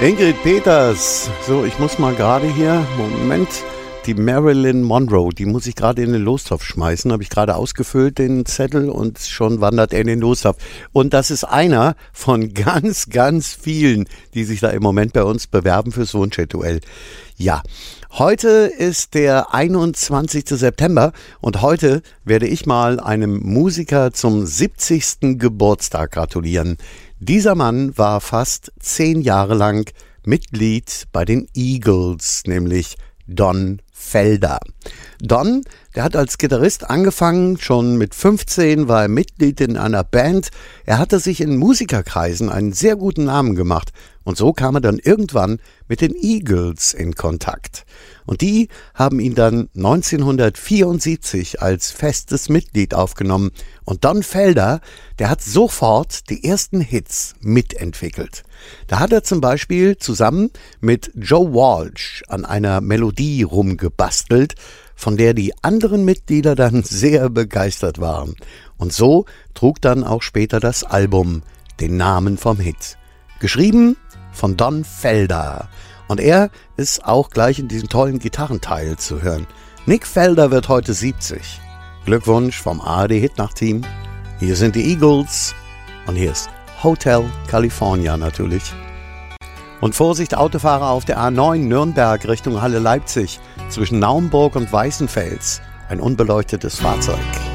Ingrid Peters. So, ich muss mal gerade hier, Moment, die Marilyn Monroe, die muss ich gerade in den Lostopf schmeißen. Habe ich gerade ausgefüllt, den Zettel, und schon wandert er in den Lostopf. Und das ist einer von ganz, ganz vielen, die sich da im Moment bei uns bewerben fürs Wunschduell. Ja, heute ist der 21. September und heute werde ich mal einem Musiker zum 70. Geburtstag gratulieren. Dieser Mann war fast 10 Jahre lang Mitglied bei den Eagles, nämlich Don Felder. Don, der hat als Gitarrist angefangen, schon mit 15 war er Mitglied in einer Band. Er hatte sich in Musikerkreisen einen sehr guten Namen gemacht und so kam er dann irgendwann mit den Eagles in Kontakt. Und die haben ihn dann 1974 als festes Mitglied aufgenommen. Und Don Felder, der hat sofort die ersten Hits mitentwickelt. Da hat er zum Beispiel zusammen mit Joe Walsh an einer Melodie rumgebastelt, von der die anderen Mitglieder dann sehr begeistert waren. Und so trug dann auch später das Album den Namen vom Hit. Geschrieben von Don Felder. Und er ist auch gleich in diesem tollen Gitarrenteil zu hören. Nick Felder wird heute 70. Glückwunsch vom ARD-Hitnacht-Team. Hier sind die Eagles und hier ist Hotel California natürlich. Und Vorsicht, Autofahrer auf der A9 Nürnberg Richtung Halle Leipzig zwischen Naumburg und Weißenfels. Ein unbeleuchtetes Fahrzeug.